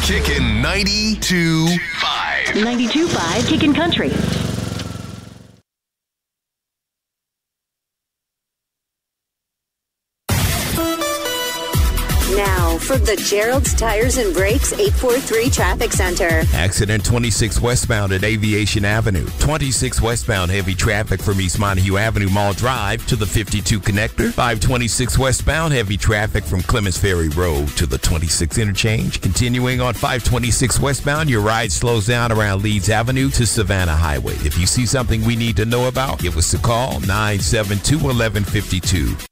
Kickin' 92.5. 92.5 Kickin' Country. Now, from the Gerald's Tires and Brakes 843 Traffic Center. Accident 26 westbound at Aviation Avenue. 26 westbound heavy traffic from East Montague Avenue Mall Drive to the 52 connector. 526 westbound heavy traffic from Clements Ferry Road to the 26 interchange. Continuing on 526 westbound, your ride slows down around Leeds Avenue to Savannah Highway. If you see something we need to know about, give us a call, 972-1152.